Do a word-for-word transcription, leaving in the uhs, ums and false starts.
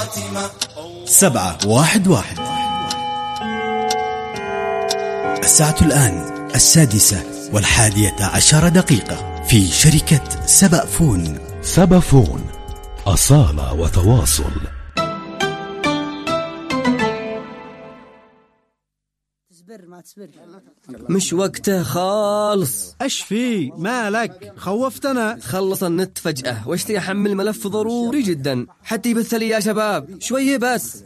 سبعة واحد واحد. الساعة الآن السادسة والحادية عشر دقيقة في شركة سبأفون. سبأفون، أصالة وتواصل. مش وقته خالص. ايش في مالك؟ خوفتنا. خلص النت فجأة واشتي احمل ملف ضروري جدا حتى يبث لي يا شباب شوية بس.